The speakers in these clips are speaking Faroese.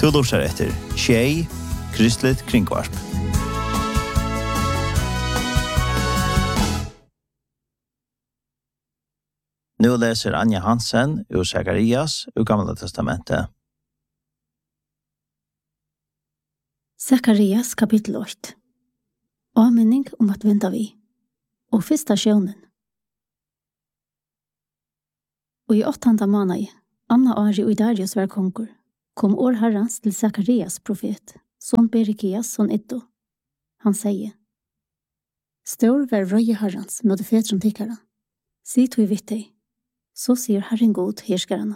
Du lurer etter Tjej, Kristligt Kringvarp. Nu läser Anja Hansen ur Sakarias ur Gamla testamentet. Sakarias kapitel 8. Avminning om att vänta vi. Och första sjönen. Och i 8:e månaden, Anna Ari och Darius var konkur, kom år Herrans till Sakarias profet, son Berekias, son Iddo. Han säger: Stor var röje Herrans med fetron tikkara. Si tog vitt dig. Så sier Herren god herskarana.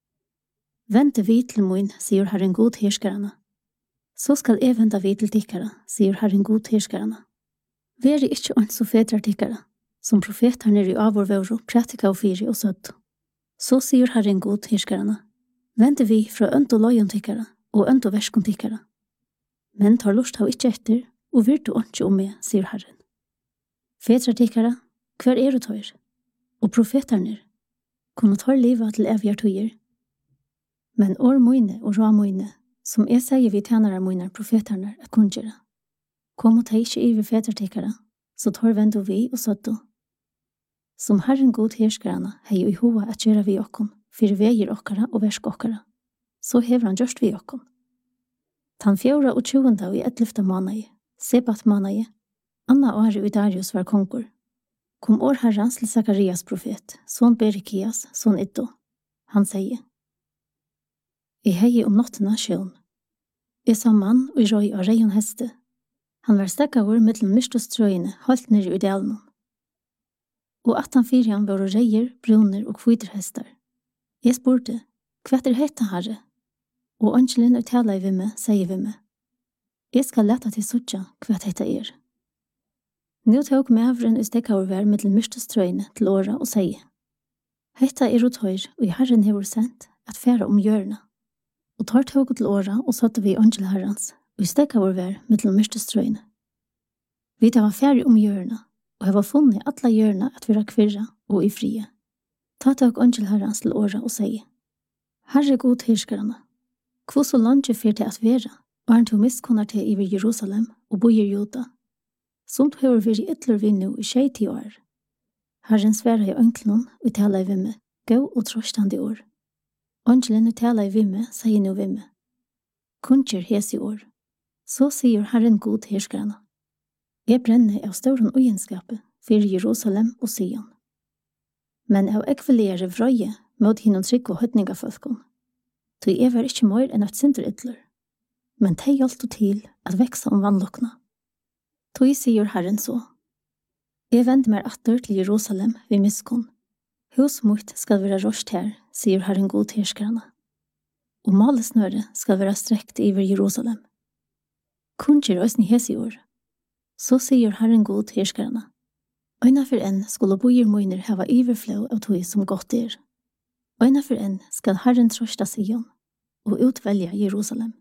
Vente vi til moin, sier Herren god herskarana. Så skal jeg vente vi til tikkara, sier Herren god herskarana. Veri ikkje ånd så fedrar tikkara, som profetarne i avårvåro, pratika og fyri og søtt. Så sier Herren god herskarana. Vente vi fra ønt og løyon tikkara, og ønt og verskon tikkara. Men tar lust av ikkje etter, og virtu åndje om meg, sier Herren. Fedrar tikkara, hver du tøyr? Og profetarne kunne tar livet til evige tøyer. Men år moine og rå moine, som jeg sier vi tjenere moine profetarne at kungjere. Kom og ta ikke i vi fetertikkere, så tar vendo vi og søtto. Som Herren god herskarana hei i hoa at gjøre vi okkon, for veier okkara og versk okkara. Så hever han gjørst vi okkon. Tan 24. og i 11. måned, Sebat måned, Anna Ari og Darius var konkur. Kom år Herrans til Sakarias profet, son Berekias, son Iddo. Han sier: I hei om nottena sjøen. Jeg sa mann og i røy av reion heste. Han var stekkavur mellom myrstostrøyene, halt nere i delen. Og at han fyrjan var reier, bruner og kviderhestar. Jeg spurte: Hva hetta herre? Og angelen tala i vimme, sier vimme: Jeg skal leta til suttja hva hetta Nu tog mævren i stekkavur mellom myrstostrøyene til åra og sier: Hetta og tøyr, og i Herren hever sendt at færa om hjørna. Og tar tog til åra og satte vi angel Herrans, og i stekkavur mellom myrstostrøyene. Vi tar færi om hjørna, og hava funnet alla hjørna at vera kvirra og i frie. Ta tog angel Herrans til åra og sier: Herre god herskarana, hvor så langt fyr til at vera, og han tog miskunnar til i Jerusalem og bojer Juda. Som du hever vært ytler vi nå i 60 år. Herren sværa i ønklen og tala i vimme, gå og trøstande år. Angelen tala i vimme, sier nå vimme: Kunnjer hes i år. Så sier Herren god herskarana: Jeg brenner av stauren ugenskapet for Jerusalem og Sion. Men av ekvelere vrøye mot hinnom trygg og høtningafolkon. Så jeg var ikke mer enn et sinter ytler. Men det hjelpte til at veksa om vannlokna. Tog sier Herren så: Jeg vender meg atter til Jerusalem ved miskon. Hus mot skal være rost her, sier Herren god herskarana. Og malesnøre skal være strekt over Jerusalem. Kunnjer òsni hes i år. Så sier Herren god herskarana: Øyna for enn skulle bojer moiner hava iverflå av tog som godt Øyna for enn skal Herren trosta Sion og utvelja Jerusalem.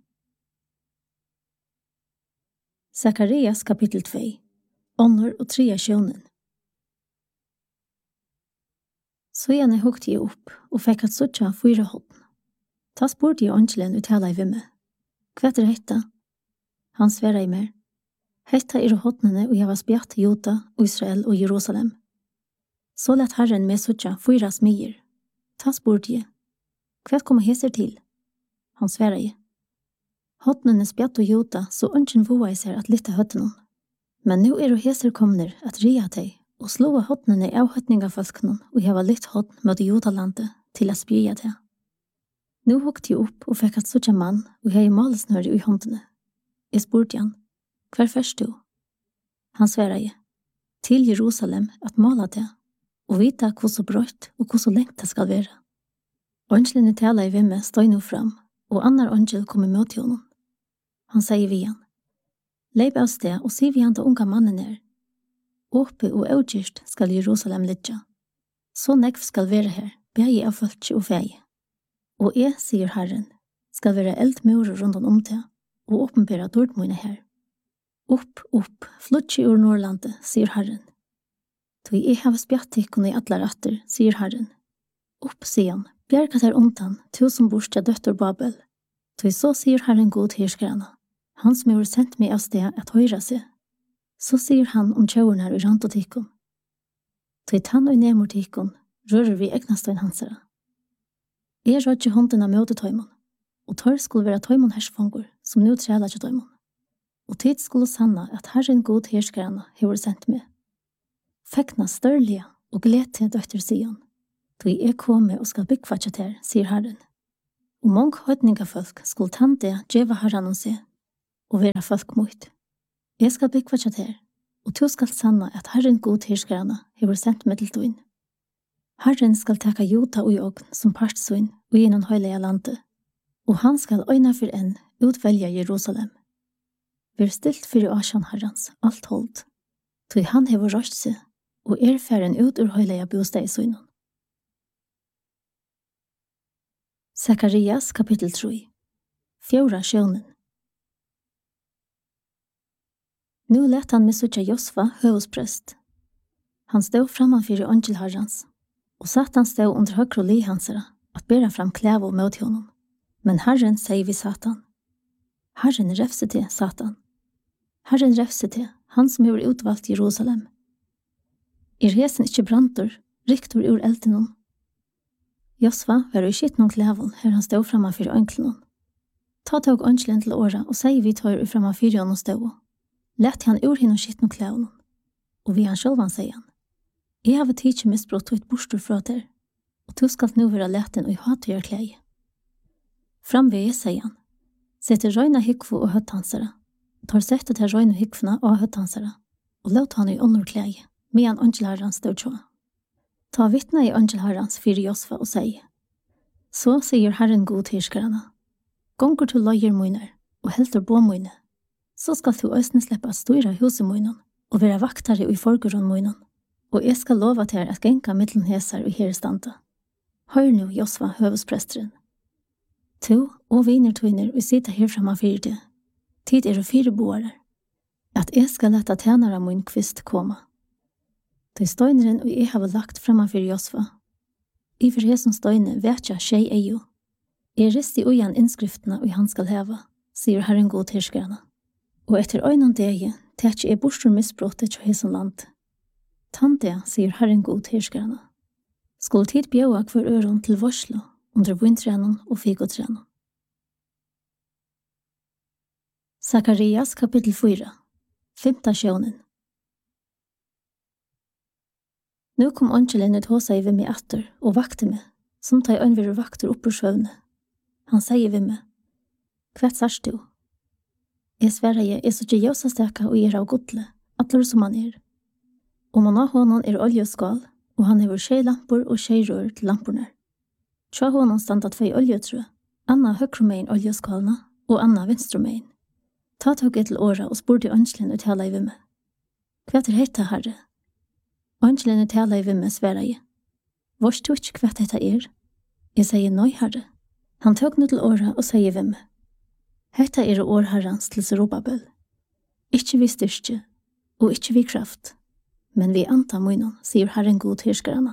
Sakarias kapitel 2. Åndor og 3 sjönen. Så jeg hukte jeg opp og fikk at suttja 4 hånd. Ta spurte jeg angelen uttala i vimme: Hva hetta? Han sværa i mer: Hetta håndene og jeg var spjatt Juda, Israel og Jerusalem. Så lett Herren med suttja 4 smyer. Ta spurte jeg: Hva kommer heser til? Han sværa i: Håndene spjatt og Juda, så ønsken voa i seg at lytte høttene. Men nu heser komner at ria teg, og slå håndene av høtningafolkene, og jeg var lytt hånd mot Judalandet til å spyja det. Nu hukte jeg opp og fikk at suttja mann, og jeg malesnøre i håndene. Jeg spurte han: Hver først du? Han sværa i: Til Jerusalem at mala det, og vita hvor så brøtt og hvor så lengt det skal være. Angelen tala i vimme stod nå fram, og annar angel kom imot honom. Han sier vi han: Leip av sted og sier vi han til unga mannen Åpe og avgjørst skal Jerusalem lidja. Så nekv skal være her, begge av folk og feie. Og jeg, sier Herren, skal være eldmurer rundt om det, og åpenbæra dårdmøyne her. Opp, flutje ur Nordlandet, sier Herren. Tog jeg har spjattikkene i alle ratter, sier Herren. Opp, sier han, bjergat her undan, som borste døtter Babel. Tog så sier Herren god herskerne, han som har sendt meg av sted at høyre seg. Så sier han om tjøverne i rantotikon. Tog tann og nemortikon, rører vi egnastøyn hansere. Jeg rådde hånden av møtetøymon, og tar skulle være tøymon hersfanger, som nå træler til tøymon. Og tid skulle sanna at Herren god herskerne har sendt meg. Fekna størlige og gled til døtter Sion. Tog jeg komme og skal bygge til her, sier Herren. Og mange høytningafolk skulle tante djeva Herren og se, og være folk mot. Jeg skal bygge til her, og du skal sanna at Herren god herskerne har sendt meg til tøyn. Herren skal taka Jota og jogn som partsøyn og gjennom høylige landet, og han skal øyne for en utvelge Jerusalem. Vær stilt for Asjan Herrens, alt holdt, tog han hever røst seg, og færen ut ur høylige bostad i søgnen. Sakarias kapittel 3. Fjorda sjønen. Nu lät han med suttja Josfa høvesprest. Han stod frammanfyr i angel Herrens, og Satan stod under høyre li hansere, at bæra fram klæv mot honom. Men Herren sier vi Satan. Herren refser til Satan. Herren refser til, han som har utvalgt Jerusalem. Hesen ikke brantor, riktor ur eldenom. Josfa var i skittnon klævon her han stod frammanfyr ønklenon. Ta tog ønklen til åra og sier vi tar frammanfyr honom stod. Lett han ur hinn og skittnon klævon. Og vi han sjølvan sier han. Jeg har tidsi misbrott og et bostor fra der, og du skal nu være leten og i hatøyar klæg. Framveg sier han. Setter røyna hikvo og høttansere, tar sett til røyna hikvona og høttansere, og låt han i åndor klæg, medan angelherrans stod tjå. Ta vittna i angelherrans fyrir Josfa og sier, så sier Herren god herskerne, gonger til løyer møyner, og helter på møyne, så skal du øsne slippe styra huset møynen, og være vaktare i forgrunn møynen, og jeg skal lova til at genka mittlen hesar i herestanda. Hør nu, Josfa, høvespresteren. To og viner tøyner vi sitter her framme fyrir det. Tid er 4 boarer. At jeg skal leta tjenere min kvist komme. De støyneren og jeg har lagt framme fyrir Josfa. I for hesen støyne vet jeg skjei eio. Jeg rist i ujan innskriftene og han skal heva, sier Herren god herskerne. Og etter øynen dege, tæt jeg bostor misbrottet til hesen land. Tante, sier Herren god herskerne. Skulle tid bjøa hver øron til varslo, under vintrenon og figotrenon. Sakarias kapittel 4. 5. sjønen. Nu kom angelen ut hos seg ved meg atter og vakte meg, som tar øynvire vakter opp ur svøvne. Han sier ved meg, «Hva sars du?» Jeg sverre jeg så ikke jøsa steka og av godle, atler som han er. Og man har hånden oljeskal, og han hever tjejlampor og tjejrør til lamporna. Tja hånden standat 2 oljetrø, Anna høyrumein oljeskalna og Anna vinstrumein. Ta tog jeg til åra og spurte angelen ut hele i vimme. Hva heita, herre? Angelen ut hele i vimme sverre jeg. Vars du ikke hva heita er? Jeg sier nøy, herre. Han tog nu til åra og sier vimme. Heita er årherrans til Serubabel. Ikke vi styrke, og ikke vi kraft, men vi anta munnen, sier Herren god herskerne.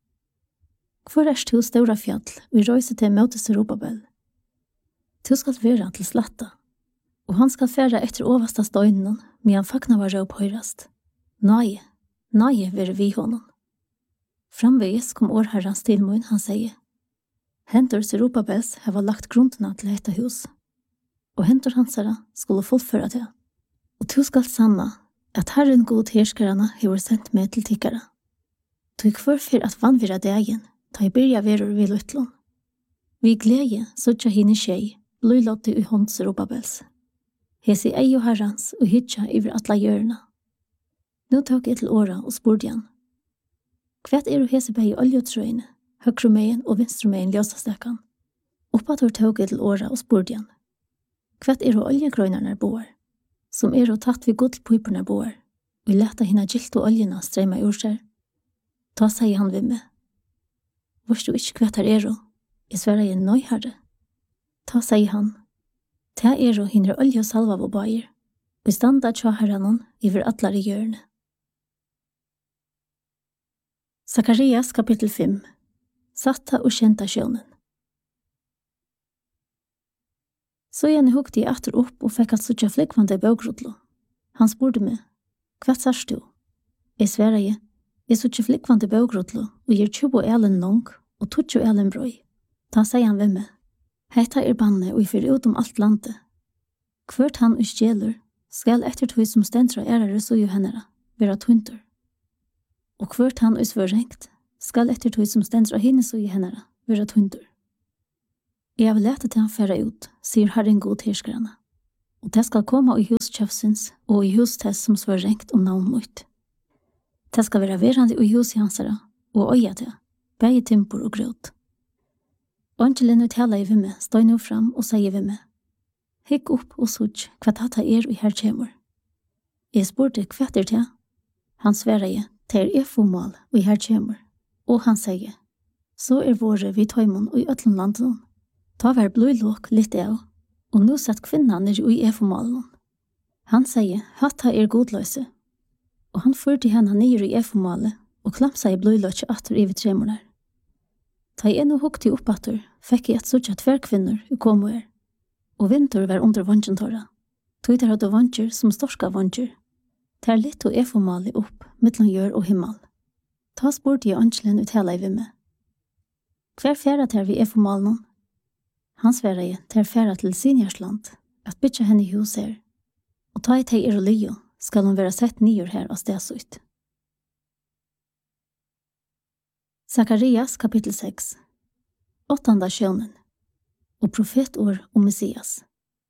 Hvor er du stora fjall, vi røyser til møte Serubabel? Du skal være til slatta, og han skal fære etter oversta støynen, men han fakna var røp høyrast. Nei, være vi honom. Framveges kom årherrans til mun, han sier, hentor Serubabels hava lagt grunnene til etta hus, og hentor hansara skulle fullføre det. Og du skal sanna at Herren god herskerne hever sendt meg til tikkara. Du kvar for at vannvira dagen, ta i byrja verur vi luttlån. Vi glede, suttja hini tjej, bløylotte i hånd Serubabels. Hesi ei og herrans og hitja iver atla hjørna. Nå tok jeg til åra og spurte han. Hvet er hesi bei oljetrøyne, høyrumein og vinstrumein ljósastekkan? Oppator tok jeg til åra og spurte han. Hvet er oljegrøynarnar boar, som er tatt vi godlpuyperna boar, og leta hina gilt og oljena streyma ur seg? Ta sier han ved meg. Vars du ikke hvet her er, jeg sverre jeg nøy, herre. Ta sier han. Ta er hinner olje og salva på bager, og standa tja herranon iver atlar i hjørne. Sakarias kapittel 5. Satta og kjenta sjønen. Så jeg hukte jeg atter opp og fikk at suttje flikvande bøgrotlo. Han spurte meg, hva sars du? Jeg sverre jeg suttje flikvande bøgrotlo og gir 20 elen lang og 20 elen brøy. Da sier han ved meg, hetta banne og jeg fyrer ut alt landet. Hvert han og stjeler skal etter tog som stendra ærere så jo hennere være tunter. Og hvert han og svørrengt skal etter tog som stendra henne så jo hennere være tunter. Jeg vil lete til han fære ut, sier Herren god herskerne. Og det skal komme i huskjøfsins og i hustess som svørrengt om navn mot. Det skal være verande i hus i hansere og øye til, begge timpor og grøt. Angelen uttaler i vimme, støy nå fram og sier vimme, hikk opp og sutt hva dette og her kjemur. Jeg spurte hva til. Han sverre til efomål og her kjemur. Og han sier, så våre vi tøymon og i øtlandlandene. Ta var blodlåk litt av, og nå satt kvinna nere i efomålen. Han sier, hatta godløse. Og han førte henne nere i efomålet, og klamsa i blodlåk atter i tremorna. Ta jeg nå hukte opp atter, fikk jeg et suttja tverrkvinner i komoer. Og vinter var under vansjentåra. Tog der hadde vansjer som storska vansjer. Ta litt og efomålet opp, mittlen jør og himmel. Ta spurte jeg angelen uttala i vimme. Hver fjæra ter vi efomålen? Han sverre til færa til Sinjarsland, at bytja henne i hus her. Og ta i teg og lyo, skal hun være sett nyer her av stedsut. Sakarias kapittel 6 8. sjønen og profetår om Messias.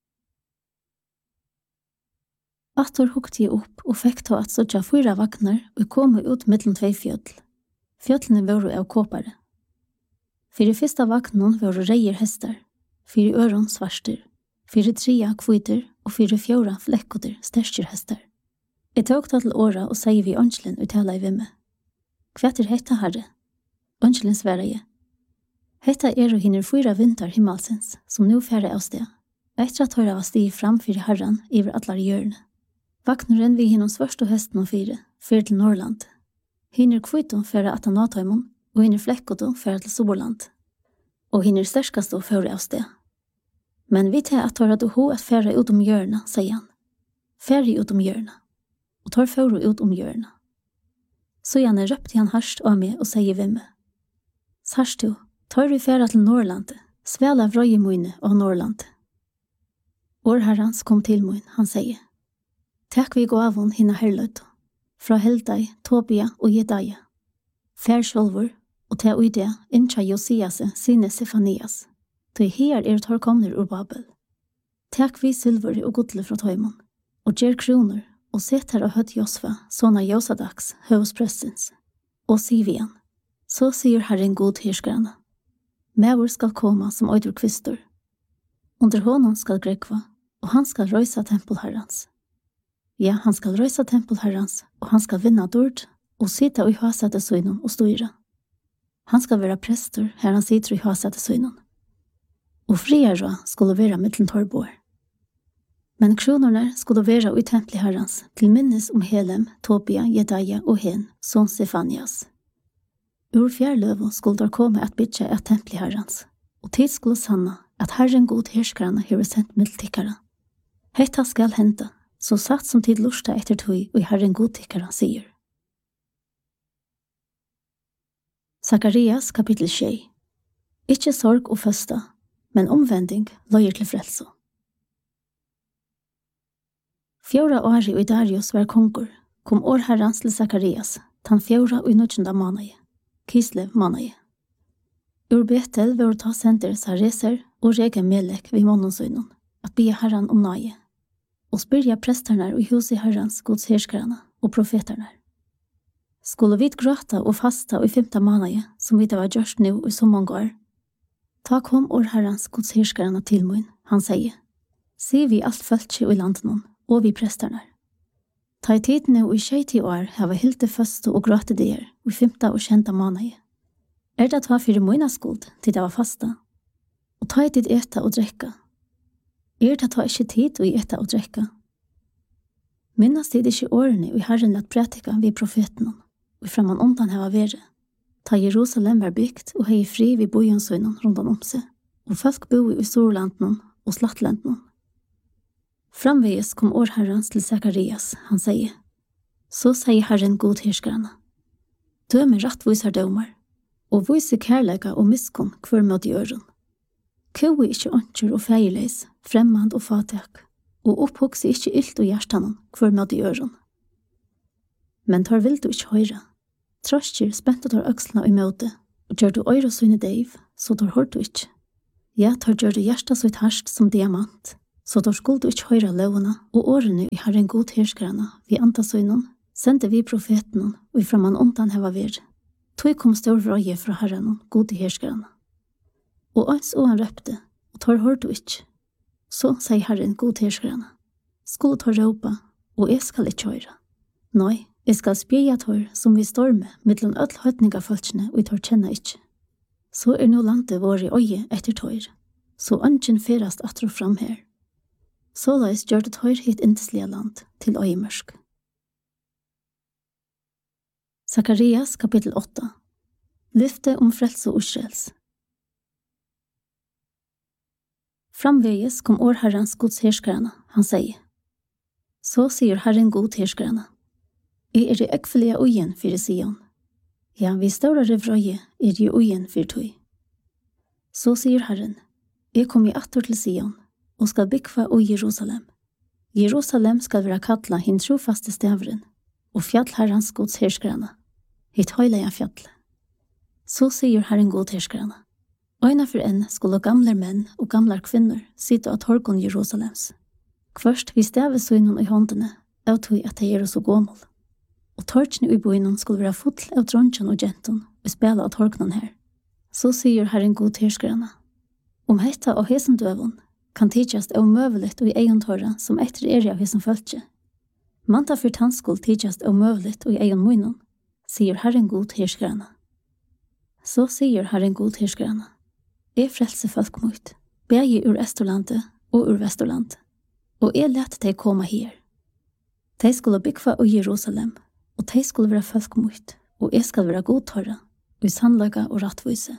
Atter hukte jeg opp og fikk ta at sådja 4 vaknar og kom ut mellom 2 fjøtl. Fjøtlene var av kåpare. For i første vaknen var reier hester, 4 øron svarster, 4 tria kviter og 4 fjora flekkoter sterskjer hester. Jeg tok ta til åra og sier vi angelen uttala i vimme. Hva heita herre? Angelen sverre jeg. Heita og hinner 4 vinter himmelsens, som nå færre av sted. Etter at høyra var stig framfyr herren iver atlar hjørne. Vakneren vi hinnom svørst og hesten og 4, fyr til Norrland. Hinner kviton færre at han natøymon, og hinner flekkoton færre til Soborland. Og hinner sterskast og færre av sted. Men vi tar at høyra du ho at færre ut om hjørne, sier han. Færre ut om hjørne. Og tar færre ut om hjørne. Så gjerne røpte han harst av meg og sier vimme. Sarst du, tar vi færre til Norrland, svela vrøyemoine av Norrland. Årherrans kom til mun, han sier. Takk vi gå av hon hinna herløt, fra Heldai, Tobia og Jedaia. Fær sjolvor, og ta uide, inntja Josias, sine Sefanias. Tøy her tar komner ur Babel. Takk vi silver og godle fra tøymon, og gjer kroner, og set her og høtt Josfa, sånne Josadaks, høvspressens. Og sier vi han, så sier Herren god herskerne. Mævor skal komme som øyder kvistor. Under honom skal grekva, og han skal røysa tempelherrans. Ja, han skal røysa tempelherrans, og han skal vinna dord, og sitta i hasete søgnen og styra. Han skal være prester, her han sitter i hasete søgnen. Og friere skulle være mittlen torrbor. Men kronorna skulle være i tempelherrans, til minnes om Helem, Tobia, Jedaia og Hen, som Sefanias. Ur fjærløvo skulle der komme at bytja et tempelherrans, og tid skulle sanna at Herren god herskerne hever sendt middeltikkara. Hetta skal henta, så satt som tid lursta etter tog og Herren god tikkara sier. Sakarias kapittel 6 Ikke sorg og føsta, men omvending løyer til frelso. 4 år i Darius var kongur, kom årherrans til Sakarias, tan 4 og 19. måned, Kislev måned. Ur Betel var ta senter Sareser og rega Melek vid månonsøgnen, at bia herran om nøye, og spyrja presterne i huset herrans gods herskarene og profeterne. Skulle vi gråta og fasta i 5. måned, som vi var gjørst nå i så mange år, ta kom årherrans gods herskarene til mun, han sier, sier vi alt føltje i landen, og vi presterne. Ta i tidene og i 20 år har vi hilde føste og gråte der i 5. og 20. måned. Det ta for mine skuld til det var fasta, og ta i tid etta og drekka. Det ta ikke tid å etta og drekka. Minnes tid ikke årene og Herren lett pratika vid profeten, og framan ondan hava vere. Ta Jerusalem var byggt og hei fri vid bojensøgnen rundt om seg, og folk bo i storlanden og Slattlanden. Framvegis kom årherrens til Sakarias, han sier, så sier Herren god herskerne, døme rattvisar dømar, og vise kærlega og miskunn hver mot i øren. Køy ikkje ønsker og feirleis, fremmand og fatak, og opphugse ikkje illt og hjertanen hver mot i øren. Men tar vil du ikkje høyre. Trøstjer spente tar økslene i møte, og gjør du øyre søgne deiv, så tar hørt du ikkje. Ja, tar gjør du hjertet så harst som diamant, så tar skuld du ikkje høyre lovene og årene i Herren god herskerne, vi antasøgnen, sendte vi profeten, og ifra man undan heva vir. Tog kom stor vrøye fra Herren, god herskerne. Og ans og han røpte, og tar hørt du ikkje. Så sier Herren god herskerne, skulle tar råpa, og jeg skal ikkje høyre. Nei, jeg skal spjeja tar som vi storme, mittlen ødel høytninga følsene, og jeg tar kjenna ikkje. Så nå landet vår i øye etter tøyr, så ønsken ferast atro fram her. Så leis gjør det tøyr hit intislige land til øyemørsk. Sakarias kapittel 8. Lyfte om frelse og Israels. Framvegis kom årherrens gods herskerne, han sier. Så sier Herren god herskerne. Jeg i ekvelige ugen for Sion. Ja, vi større vrøye i ugen for tøy. Så sier Herren, jeg kom i atter til Sion, og skal bygge i Jerusalem. Jerusalem skal være kattla hin trofaste stavren, og fjallherrens gods herskerne, hit høyleia fjall. Så sier Herren god herskerne. Øyna for en skulle gamle menn og gamle kvinner sitte av torgon Jerusalems. Først vi stave søgnen i håndene, av tog at de så gommel. Og torkene i boinen skulle være full av dronjen og genton og spela av torkenen her. Så sier Herren god herskerne. Om hetta og hesen døven kan tidjast av møveligt og i egen tåra som etter av hesen følge. Manta for tannskuld tidjast av møveligt og i egen munnen, sier Herren god herskerne. Så sier Herren god herskerne. Jeg frelse folk mot, begge ur Estorlandet og ur Vestorland, og jeg lette de komme her. De skulle bygge i Jerusalem, og de skulle være folk mot, og jeg skal være godtørre, og i sannløyga og rattvise.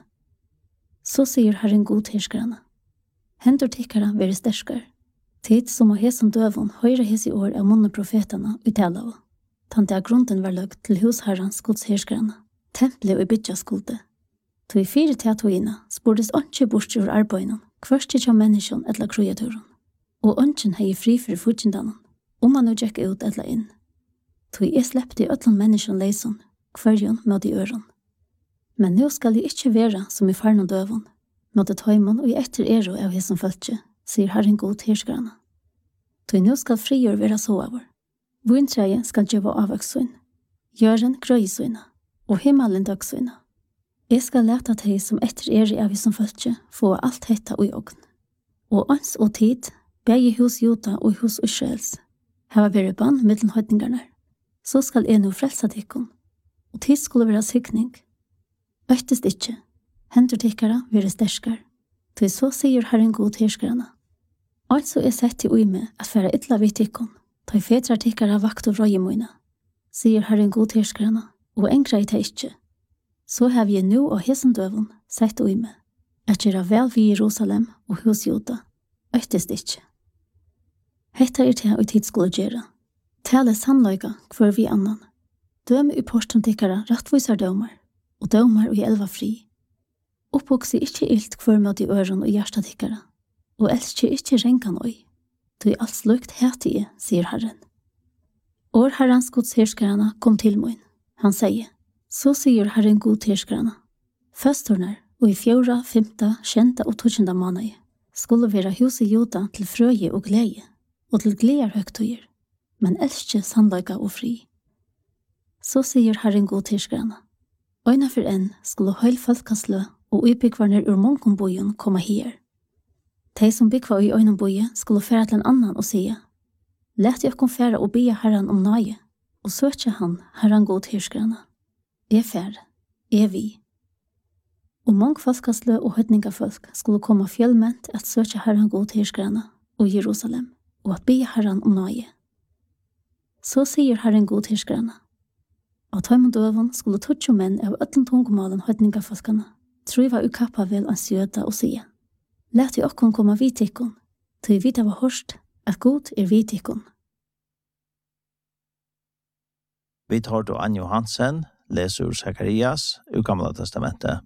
Så sier Herren god herskerne. Hendur tikkara være sterskar, tid som å hesen døvun høyre hes i år av munne profetene i Telau. Tant av grunden var løgt til husherrens gods herskerne, tempelet og bytja skulde. To i 4 teatoina spurdes ikke bort ur arbeidene, først ikke av menneskene eller kreaturen. Og ønsken hei fri for fortjendanen, man nå gikk ut eller inn. To jeg sleppte i øtlen menneskene leisen, hverjon med i øren. Men nå skal jeg ikke være som i faren og døven, med det tøymon og i etter av hessen følge, sier Herren god herskerne. To nå skal frigjør være så over. Vintreie skal gjøre avvøksøyn, gjøren grøysøyne, og himmelen døgsøyne. Jeg skal lete deg som etter av som følge få alt dette og i ogn. Og ans og tid, begge hos Juda og hos Israels, har vært bann mellom høytningerne. Så skal jeg nå frelse tikkene, og tid skulle være sikning. Øktest ikke, hendur tikkere være sterskere, til så sier Herren god herskerne. Altså er sett til uime at fære ytla vid tikkene, ta i fedrar tikkere vakt og røyemoine, sier Herren god herskerne, og enkra i det ikke. Så har vi nå av hesen døven sett uime, at gjøre vel vi Jerusalem og hos Juda, øktest ikke. Hetta er det og tid skulle gjøre. Tale sannløyga hver vi annan. Døme i porsten tikkere rattvisar dømar, og dømar og i elva fri. Oppvokse ikke ilt hver med i øren og hjersta tikkere, og elsker ikke rengan oi. Du er alt slukt hetige, sier Herren. Herrens gods herskerne kom til moin. Han sier, så sier Herren god herskerne. Førstornar, og i 4., 5., 6. og 12. måned skulle være huset Juda til frøye og glede, og til gleder høgtøyer, men elsker sannløyga og fri. Så sier Herren god herskerne. Øyna for en skulle høyl folkeslø og utbyggvarner ur monkombojen komme her. De som byggva i øynenboje skulle fære til en annan og sige, let jeg kom fære og bya Herren om nøye, og søkje han Herren god herskerne. Fære, vi. Og mange folkeslø og høytningafolk skulle komme fjellment at søkje Herren god herskerne og Jerusalem, og at bya Herren om nøye. Så sier Herren god herskerne. Av tøymon døven skulle tutsi menn av øtlen tungumalen høytningafolkene, truva ukappa vel an sjøta og sige, let i okkon komme vid tikkon, Ty vita var hørst at god vid tikkun. Vi tar til Anne Johansen, leser ur Sakarias, ur Gamla testamentet.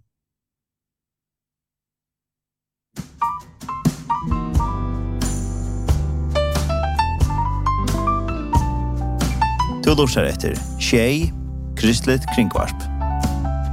Du lurer etter Tjej, Kristligt Kringvarp.